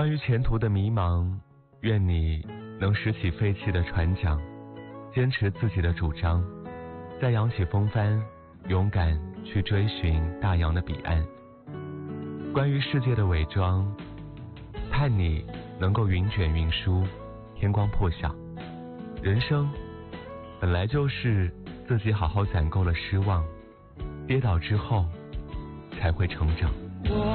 关于前途的迷茫，愿你能拾起废弃的船桨，坚持自己的主张，再扬起风帆，勇敢去追寻大洋的彼岸。关于世界的伪装，盼你能够云卷云舒，天光破晓。人生本来就是自己好好攒够了失望，跌倒之后才会成长。 我